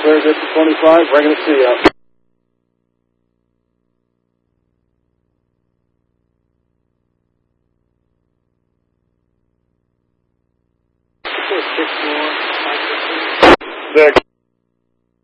Clear good to 25, bringing the C up. Six.